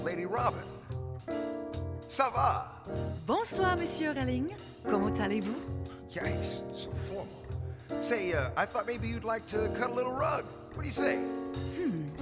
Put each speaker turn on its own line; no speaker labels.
Lady Robin. Ça va?
Bonsoir, Monsieur Relling. Comment allez-vous?
Yikes, so formal. Say, I thought maybe you'd like to cut a little rug. What do you say?